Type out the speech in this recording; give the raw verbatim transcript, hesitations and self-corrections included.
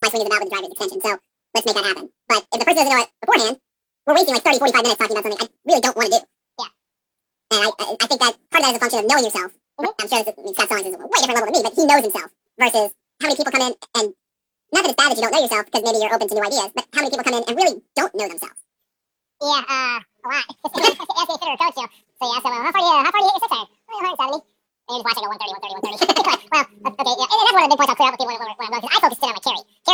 by swinging the valve with the driver's extension. So let's make that happen. But if the person doesn't know it beforehand, we're wasting like thirty, forty-five minutes talking about something I really don't want to do. Yeah. And I, I, I think that part of that is a function of knowing yourself. Mm-hmm. I'm sure this, I mean, Scott Stallings is a way different level than me, but he knows himself versus how many people come in and, not that it's bad that you don't know yourself because maybe you're open to new ideas, but how many people come in and really don't know themselves? Yeah, uh, a lot. Ask me if or coach you. So yeah, so uh, how far do you, how far do you hit your six iron?